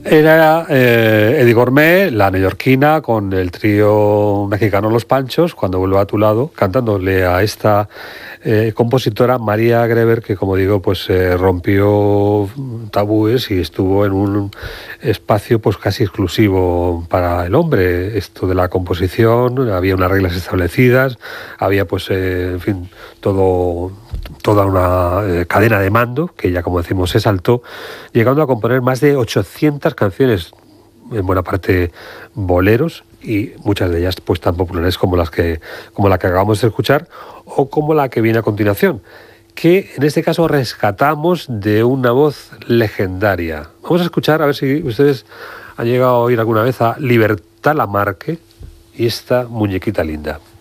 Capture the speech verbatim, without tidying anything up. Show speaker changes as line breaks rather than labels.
Era eh, Eddie Gourmet, la neoyorquina, con el trío mexicano Los Panchos, Cuando vuelva a tu lado, cantándole a esta eh, compositora María Greber, que como digo, pues eh, rompió tabúes y estuvo en un espacio pues casi exclusivo para el hombre. Esto de la composición, había unas reglas establecidas, había pues, eh, en fin, todo... toda una eh, cadena de mando que ya, como decimos, se saltó, llegando a componer más de ochocientas canciones, en buena parte boleros, y muchas de ellas pues tan populares como las que como la que acabamos de escuchar o como la que viene a continuación, que en este caso rescatamos de una voz legendaria. Vamos a escuchar, a ver si ustedes han llegado a oír alguna vez a Libertad Lamarque y esta Muñequita Linda.